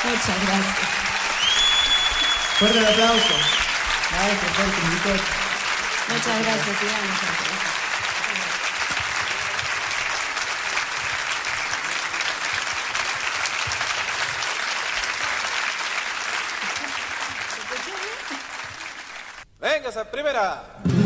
Muchas gracias. Fuerte el aplauso. Maestro, fuerte, invitó. Muchas gracias, Iván. Venga esa primera.